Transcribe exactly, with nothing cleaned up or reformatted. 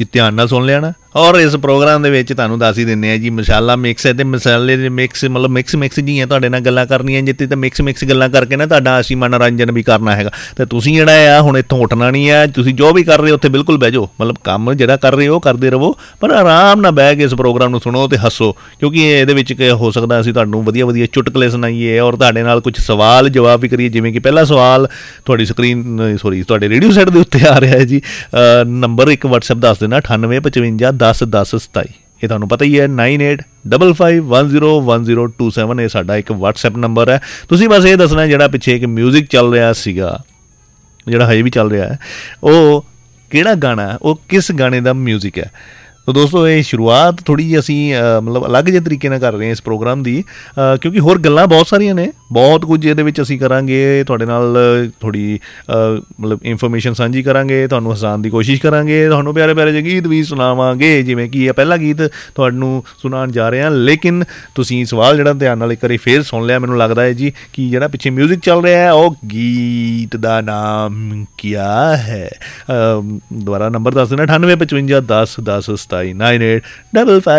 ਜੀ ਧਿਆਨ ਨਾਲ ਸੁਣ ਲਿਆ ਨਾ। ਔਰ ਇਸ ਪ੍ਰੋਗਰਾਮ ਦੇ ਵਿੱਚ ਤੁਹਾਨੂੰ ਦੱਸ ਹੀ ਦਿੰਦੇ ਹਾਂ ਜੀ, ਮਸਾਲਾ ਮਿਕਸ ਹੈ ਅਤੇ ਮਸਾਲੇ ਦੇ ਮਿਕਸ ਮਤਲਬ ਮਿਕਸ ਮਿਕਸ ਜੀਆਂ ਤੁਹਾਡੇ ਨਾਲ ਗੱਲਾਂ ਕਰਨੀਆਂ ਜਿੱਥੇ ਤਾਂ ਮਿਕਸ ਮਿਕਸ ਗੱਲਾਂ ਕਰਕੇ ਨਾ ਤੁਹਾਡਾ ਅਸੀਂ ਮਨੋਰੰਜਨ ਵੀ ਕਰਨਾ ਹੈਗਾ। ਅਤੇ ਤੁਸੀਂ ਜਿਹੜਾ ਆ ਹੁਣ ਇੱਥੋਂ ਉੱਠਣਾ ਨਹੀਂ ਆ, ਤੁਸੀਂ ਜੋ ਵੀ ਕਰ ਰਹੇ ਹੋ ਉੱਥੇ ਬਿਲਕੁਲ ਬਹਿ ਜਾਓ, ਮਤਲਬ ਕੰਮ ਜਿਹੜਾ ਕਰ ਰਹੇ ਹੋ ਕਰਦੇ ਰਹੋ, ਪਰ ਆਰਾਮ ਨਾਲ ਬਹਿ ਕੇ ਇਸ ਪ੍ਰੋਗਰਾਮ ਨੂੰ ਸੁਣੋ ਅਤੇ ਹੱਸੋ, ਕਿਉਂਕਿ ਇਹਦੇ ਵਿੱਚ ਕਿ ਹੋ ਸਕਦਾ ਅਸੀਂ ਤੁਹਾਨੂੰ ਵਧੀਆ ਵਧੀਆ ਚੁਟਕਲੇ ਸੁਣਾਈਏ ਔਰ ਤੁਹਾਡੇ ਨਾਲ ਕੁਝ ਸਵਾਲ ਜਵਾਬ ਵੀ ਕਰੀਏ। ਜਿਵੇਂ ਕਿ ਪਹਿਲਾ ਸਵਾਲ ਤੁਹਾਡੀ ਸਕਰੀਨ ਸੋਰੀ ਤੁਹਾਡੇ ਰੇਡੀਓ ਸੈੱਟ ਦੇ ਉੱਤੇ ਆ ਰਿਹਾ ਹੈ ਜੀ। ਨੰਬਰ ਇੱਕ ਵਟਸਐਪ ਦੱਸ ਦੇਣਾ ਅਠਾਨਵੇਂ ਪਚਵੰਜਾ ਦਸ ਦਸ ਸਤਾਈ, ਇਹ ਤੁਹਾਨੂੰ ਪਤਾ ਹੀ ਹੈ nine eight double five one zero one zero two seven, ਇਹ ਸਾਡਾ ਇੱਕ ਵਟਸਐਪ ਨੰਬਰ ਹੈ। ਤੁਸੀਂ ਬਸ ਇਹ ਦੱਸਣਾ ਜਿਹੜਾ ਪਿੱਛੇ ਇੱਕ ਮਿਊਜ਼ਿਕ ਚੱਲ ਰਿਹਾ ਸੀਗਾ, ਜਿਹੜਾ ਹਜੇ ਵੀ ਚੱਲ ਰਿਹਾ ਹੈ, ਉਹ ਕਿਹੜਾ ਗਾਣਾ ਹੈ, ਉਹ ਕਿਸ ਗਾਣੇ ਦਾ ਮਿਊਜ਼ਿਕ ਹੈ। ਤਾਂ ਦੋਸਤੋ ਇਹ ਸ਼ੁਰੂਆਤ ਥੋੜ੍ਹੀ ਜਿਹੀ ਅਸੀਂ ਮਤਲਬ ਅਲੱਗ ਜਿਹੇ ਤਰੀਕੇ ਨਾਲ ਕਰ ਰਹੇ ਹਾਂ ਇਸ ਪ੍ਰੋਗਰਾਮ ਦੀ, ਕਿਉਂਕਿ ਹੋਰ ਗੱਲਾਂ ਬਹੁਤ ਸਾਰੀਆਂ ਨੇ, ਬਹੁਤ ਕੁਝ ਇਹਦੇ ਵਿੱਚ ਅਸੀਂ ਕਰਾਂਗੇ। ਤੁਹਾਡੇ ਨਾਲ ਥੋੜ੍ਹੀ ਮਤਲਬ ਇਨਫੋਰਮੇਸ਼ਨ ਸਾਂਝੀ ਕਰਾਂਗੇ, ਤੁਹਾਨੂੰ ਹਸਾਉਣ ਦੀ ਕੋਸ਼ਿਸ਼ ਕਰਾਂਗੇ, ਤੁਹਾਨੂੰ ਪਿਆਰੇ ਪਿਆਰੇ ਜਿਹੇ ਗੀਤ ਵੀ ਸੁਣਾਵਾਂਗੇ, ਜਿਵੇਂ ਕਿ ਇਹ ਪਹਿਲਾ ਗੀਤ ਤੁਹਾਨੂੰ ਸੁਣਾਉਣ ਜਾ ਰਹੇ ਹਾਂ। ਲੇਕਿਨ ਤੁਸੀਂ ਸਵਾਲ ਜਿਹੜਾ ਧਿਆਨ ਨਾਲ ਇੱਕ ਵਾਰੀ ਫੇਰ ਸੁਣ ਲਿਆ, ਮੈਨੂੰ ਲੱਗਦਾ ਹੈ ਜੀ ਕਿ ਜਿਹੜਾ ਪਿੱਛੇ ਮਿਊਜ਼ਿਕ ਚੱਲ ਰਿਹਾ ਹੈ ਉਹ ਗੀਤ ਦਾ ਨਾਮ ਕਿਆ ਹੈ। ਦੁਬਾਰਾ ਨੰਬਰ ਦੱਸ ਦੇਣਾ ਅਠਾਨਵੇਂ ਪਚਵੰਜਾ ਦਸ ਦਸ ਸਤਾਈ, ਨਾਈਨ ਏਟ ਡਬਲ ਫਾਈਵ